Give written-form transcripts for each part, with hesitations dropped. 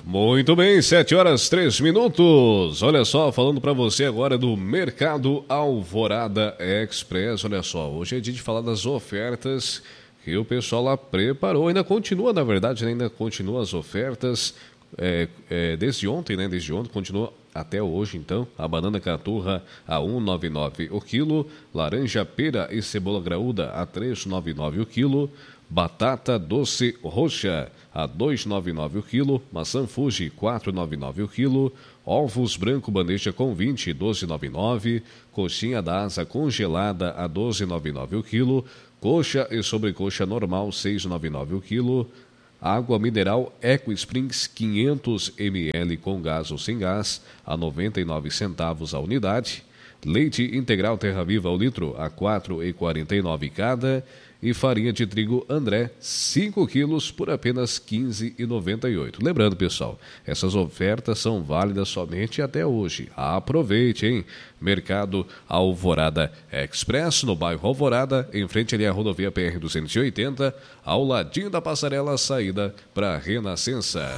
Muito bem, 7h03. Olha só, falando para você agora do Mercado Alvorada Express. Olha só, hoje é dia de falar das ofertas que o pessoal lá preparou. Ainda continua, na verdade, ainda continua as ofertas desde ontem, né? Desde ontem, continua até hoje, então. A banana caturra a 1,99 o quilo. Laranja pera e cebola graúda a 3,99 o quilo. Batata doce roxa a 2,99 o quilo, maçã Fuji 4,99 o quilo, ovos branco bandeja com 20, 12,99, coxinha da asa congelada a 12,99 o quilo, coxa e sobrecoxa normal 6,99 o quilo, água mineral Eco Springs 500 ml com gás ou sem gás a 99 centavos a unidade, leite integral Terra Viva ao litro a 4,49 cada, e farinha de trigo André, 5 quilos por apenas R$ 15,98. Lembrando, pessoal, essas ofertas são válidas somente até hoje. Aproveite, hein? Mercado Alvorada Express, no bairro Alvorada, em frente ali à rodovia PR-280, ao ladinho da passarela, saída para a Renascença.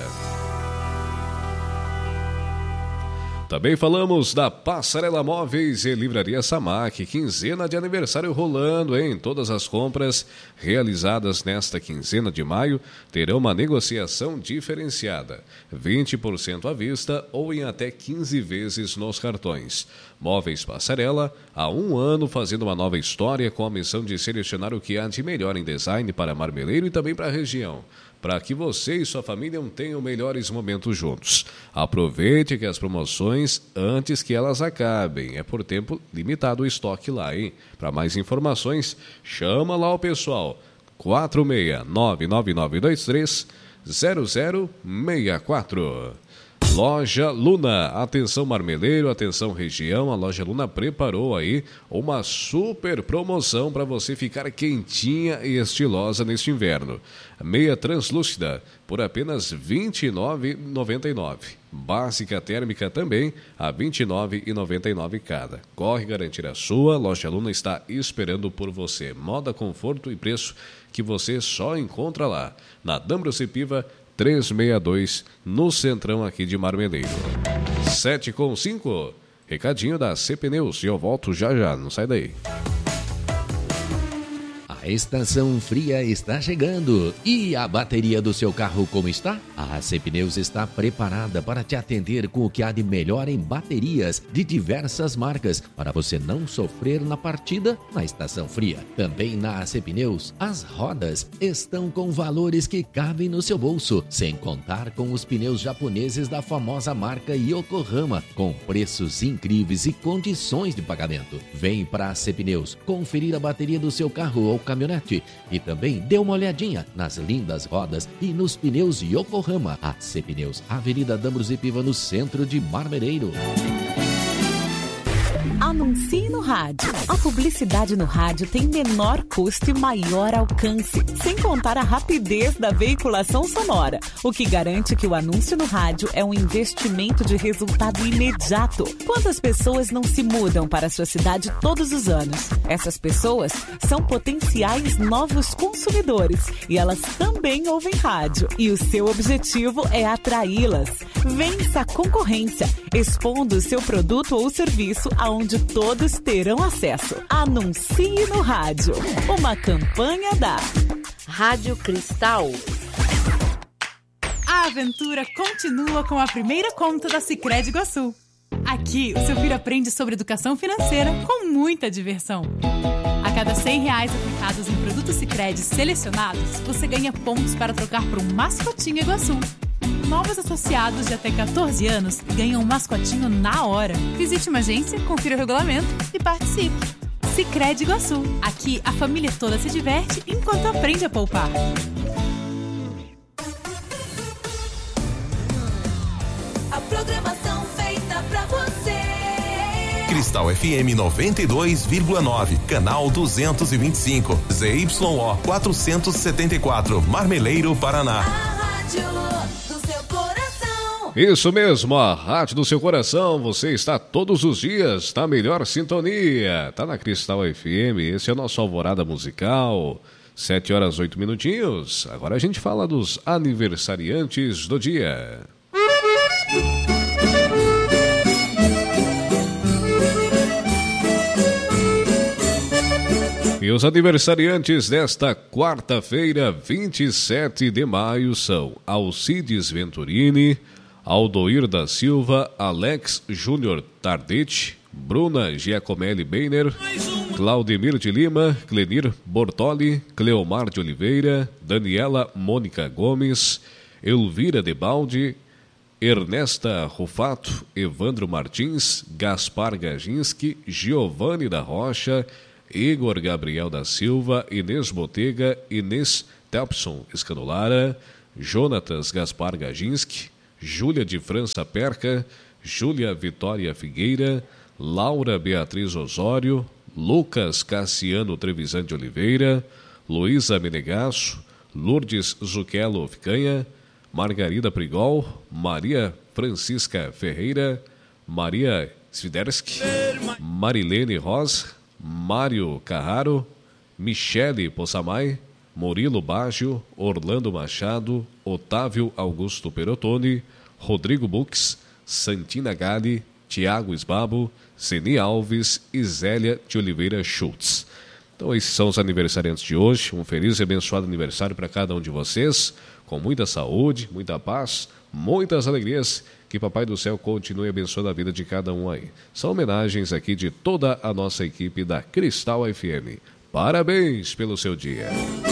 Também falamos da Passarela Móveis e Livraria Samac, quinzena de aniversário rolando, hein? Todas as compras realizadas nesta quinzena de maio terão uma negociação diferenciada, 20% à vista ou em até 15 vezes nos cartões. Móveis Passarela, há 1 ano fazendo uma nova história com a missão de selecionar o que há de melhor em design para Marmeleiro e também para a região, para que você e sua família tenham melhores momentos juntos. Aproveite que as promoções antes que elas acabem. É por tempo limitado o estoque lá, hein? Para mais informações, chama lá o pessoal. 46999230064. Loja Luna, atenção Marmeleiro, atenção região, a Loja Luna preparou aí uma super promoção para você ficar quentinha e estilosa neste inverno. Meia translúcida por apenas R$ 29,99. Básica térmica também a R$ 29,99 cada. Corre garantir a sua, Loja Luna está esperando por você. Moda, conforto e preço que você só encontra lá. Na D'Ambrosio Piva 362, no centrão aqui de Marmeleiro. 7h05, recadinho da C Pneus, e eu volto já já, não sai daí. A estação fria está chegando. E a bateria do seu carro como está? A AC Pneus está preparada para te atender com o que há de melhor em baterias de diversas marcas, para você não sofrer na partida na estação fria. Também na AC Pneus, as rodas estão com valores que cabem no seu bolso, sem contar com os pneus japoneses da famosa marca Yokohama, com preços incríveis e condições de pagamento. Vem para a AC Pneus conferir a bateria do seu carro ou caminhonete e também dê uma olhadinha nas lindas rodas e nos pneus Yokohama. AC Pneus, Avenida D'Ambrosio Piva, no centro de Marmeleiro. Anuncie no rádio. A publicidade no rádio tem menor custo e maior alcance, sem contar a rapidez da veiculação sonora, o que garante que o anúncio no rádio é um investimento de resultado imediato. Quantas pessoas não se mudam para a sua cidade todos os anos? Essas pessoas são potenciais novos consumidores e elas também ouvem rádio. E o seu objetivo é atraí-las. Vença a concorrência, expondo o seu produto ou serviço aonde todos terão acesso. Anuncie no rádio. Uma campanha da Rádio Cristal. A aventura continua com a primeira conta da Sicredi Iguaçu. Aqui, o seu filho aprende sobre educação financeira com muita diversão. A cada R$100 aplicados em produtos Sicredi selecionados, você ganha pontos para trocar por um mascotinho Iguaçu. Novos associados de até 14 anos ganham um mascotinho na hora. Visite uma agência, confira o regulamento e participe. Sicredi Iguaçu. Aqui, a família toda se diverte enquanto aprende a poupar. A programação feita pra você. Cristal FM 92,9, canal 225, ZYO 474, Marmeleiro, Paraná. A rádio do seu coração. Isso mesmo, a rádio do seu coração. Você está todos os dias na melhor sintonia. Tá na Cristal FM, esse é o nosso Alvorada Musical. 7h08. Agora a gente fala dos aniversariantes do dia. E os aniversariantes desta quarta-feira, 27 de maio, são Alcides Venturini, Aldoir da Silva, Alex Júnior Tardetti, Bruna Giacomelli Beiner, Claudemir de Lima, Clenir Bortoli, Cleomar de Oliveira, Daniela Mônica Gomes, Elvira Debaldi, Ernesta Rufato, Evandro Martins, Gaspar Gaginski, Giovanni da Rocha, Igor Gabriel da Silva, Inês Botega, Inês Telpson Escanolara, Jonatas Gaspar Gaginski, Júlia de França Perca, Júlia Vitória Figueira, Laura Beatriz Osório, Lucas Cassiano Trevisan de Oliveira, Luísa Menegasso, Lourdes Zucchello Ficanha, Margarida Prigol, Maria Francisca Ferreira, Maria Swiderski, Marilene Rosa, Mário Carraro, Michele Possamay, Murilo Baggio, Orlando Machado, Otávio Augusto Perotoni, Rodrigo Bux, Santina Gali, Tiago Esbabo, Zeni Alves e Zélia de Oliveira Schultz. Então esses são os aniversariantes de hoje. Um feliz e abençoado aniversário para cada um de vocês, com muita saúde, muita paz, muitas alegrias. Que Papai do Céu continue abençoando a vida de cada um aí. São homenagens aqui de toda a nossa equipe da Cristal FM. Parabéns pelo seu dia.